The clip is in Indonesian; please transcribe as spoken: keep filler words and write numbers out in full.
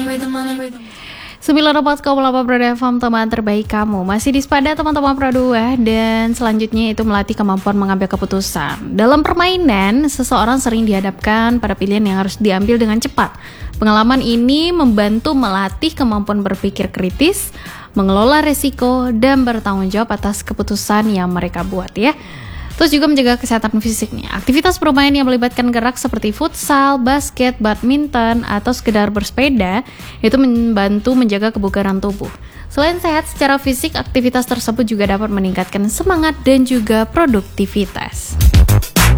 sembilan puluh empat koma delapan Pro F M, teman terbaik kamu. Masih di Spada teman-teman Pro dua. Dan selanjutnya itu melatih kemampuan mengambil keputusan. Dalam permainan, seseorang sering dihadapkan pada pilihan yang harus diambil dengan cepat. Pengalaman ini membantu melatih kemampuan berpikir kritis, mengelola resiko, dan bertanggung jawab atas keputusan yang mereka buat ya. Terus juga menjaga kesehatan fisiknya. Aktivitas bermain yang melibatkan gerak seperti futsal, basket, badminton, atau sekedar bersepeda itu membantu menjaga kebugaran tubuh. Selain sehat secara fisik, aktivitas tersebut juga dapat meningkatkan semangat dan juga produktivitas.